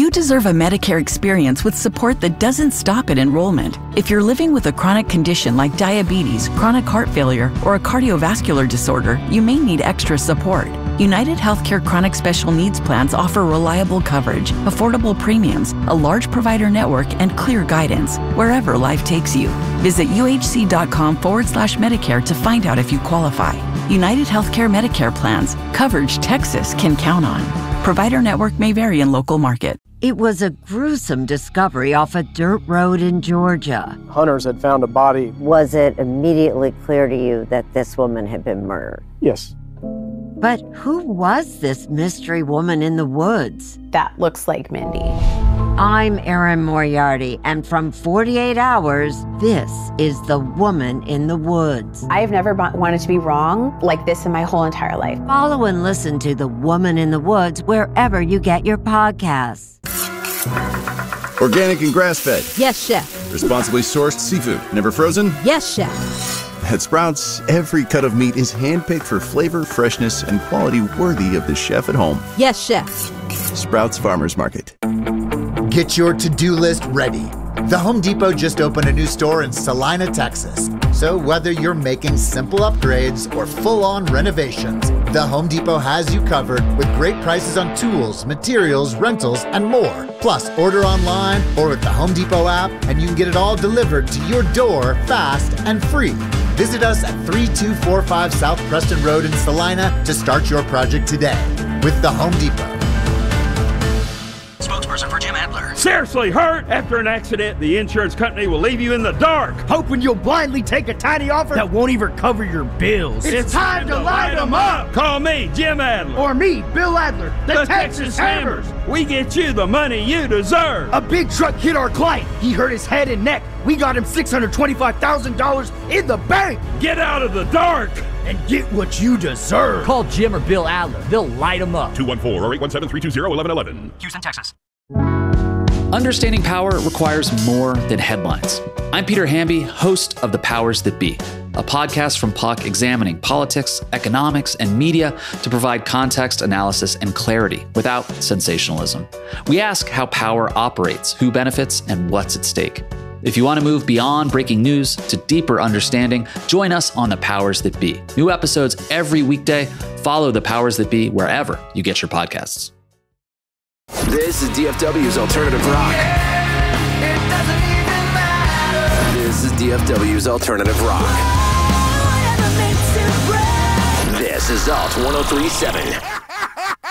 You deserve a Medicare experience with support that doesn't stop at enrollment. If you're living with a chronic condition like diabetes, chronic heart failure, or a cardiovascular disorder, you may need extra support. United Healthcare Chronic Special Needs Plans offer reliable coverage, affordable premiums, a large provider network, and clear guidance wherever life takes you. Visit uhc.com/Medicare to find out if you qualify. United Healthcare Medicare plans, coverage Texas can count on. Provider network may vary in local market. It was a gruesome discovery off a dirt road in Georgia. Hunters had found a body. Was it immediately clear to you that this woman had been murdered? Yes. But who was this mystery woman in the woods? That looks like Mindy. I'm Erin Moriarty, and from 48 Hours, this is The Woman in the Woods. I have never wanted to be wrong like this in my whole entire life. Follow and listen to The Woman in the Woods wherever you get your podcasts. Organic and grass-fed. Yes, chef. Responsibly sourced seafood. Never frozen? Yes, chef. At Sprouts, every cut of meat is handpicked for flavor, freshness, and quality worthy of the chef at home. Yes, chef. Sprouts Farmers Market. Get your to-do list ready. The Home Depot just opened a new store in Salina, Texas. So whether you're making simple upgrades or full-on renovations, the Home Depot has you covered with great prices on tools, materials, rentals, and more. Plus, order online or with the Home Depot app, and you can get it all delivered to your door fast and free. Visit us at 3245 South Preston Road in Salina to start your project today with the Home Depot. Spokesperson for Jim Adler. Seriously hurt? After an accident, the insurance company will leave you in the dark, hoping you'll blindly take a tiny offer that won't even cover your bills. It's time to light them up. Call me, Jim Adler. Or me, Bill Adler, the Texas Hammers. We get you the money you deserve. A big truck hit our client. He hurt his head and neck. We got him $625,000 in the bank. Get out of the dark and get what you deserve. Call Jim or Bill Adler. They'll light them up. 214-817-320-1111. Houston, Texas. Understanding power requires more than headlines. I'm Peter Hamby, host of The Powers That Be, a podcast from Puck examining politics, economics, and media to provide context, analysis, and clarity without sensationalism. We ask how power operates, who benefits, and what's at stake. If you want to move beyond breaking news to deeper understanding, join us on The Powers That Be. New episodes every weekday. Follow The Powers That Be wherever you get your podcasts. This is DFW's Alternative Rock. This is DFW's Alternative Rock. This is Alt 1037.